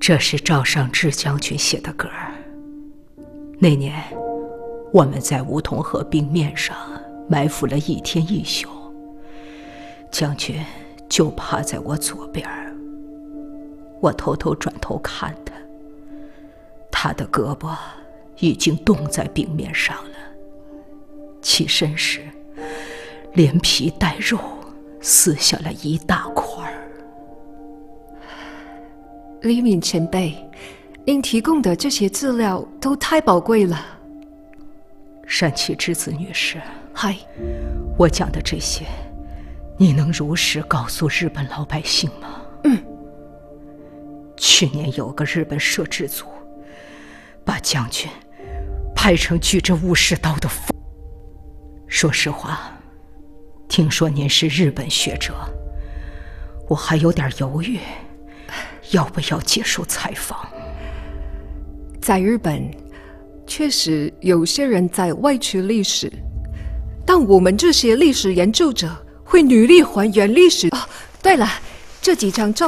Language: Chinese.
这是赵尚志将军写的歌儿。那年，我们在梧桐河冰面上埋伏了1天1宿，将军就趴在我左边，我偷偷转头看他，他的胳膊已经冻在冰面上了，起身时连皮带肉撕下了一大块。 李敏前辈，您提供的这些资料都太宝贵了。 山崎之子女士， 嗨， 我讲的这些，你能如实告诉日本老百姓吗？去年有个日本摄制组，把将军拍成举着武士刀的疯。说实话，听说您是日本学者，我还有点犹豫，要不要接受采访。 在日本，确实有些人在歪曲历史，但我们这些历史研究者会努力还原历史。哦，对了，这几张照